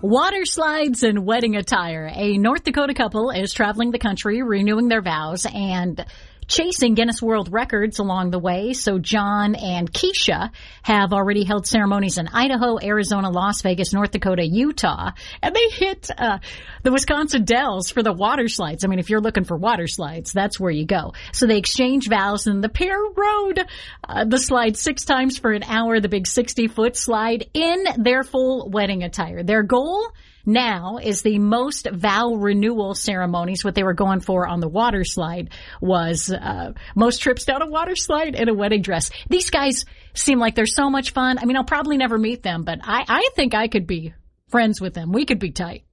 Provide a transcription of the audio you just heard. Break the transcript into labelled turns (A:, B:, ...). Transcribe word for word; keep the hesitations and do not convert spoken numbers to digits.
A: Water slides and wedding attire. A North Dakota couple is traveling the country, renewing their vows and chasing Guinness World Records along the way. So John and Keisha have already held ceremonies in Idaho, Arizona, Las Vegas, North Dakota, Utah, and they hit uh, the Wisconsin Dells for the water slides. I mean, if you're looking for water slides, that's where you go. So they exchanged vows, and the pair rode uh, the slide six times for an hour, the big sixty-foot slide, in their full wedding attire. Their goal now is the most vow renewal ceremonies. What they were going for on the water slide was uh, most trips down a water slide in a wedding dress. These guys seem like they're so much fun. I mean, I'll probably never meet them, but I, I think I could be friends with them. We could be tight.